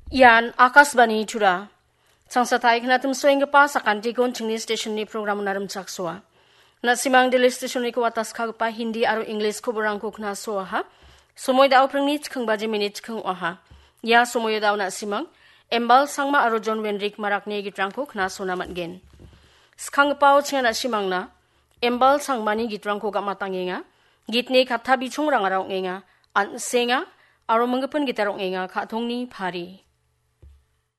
Yan Akasbani Chura. Sangsatai kanatum soing pa sa kantikon chingni station ni program narum chakswa. Na simang dili station ni ko atas kagpa Hindi aro English ko borang ko kna so ha. Sumoy daw prangni chkhang baje minute chkhang oha. Ya sumoy daw na simang embal sangma aro John Wenrick marakni gitrang ko kna so namat gen. Skhang pao chnga na simang na embal sangmani gitrang ko ga matangenga. Gitne katha bichung rang arang ngenga an senga aro mengepun gitarong ngenga kha thongni phari.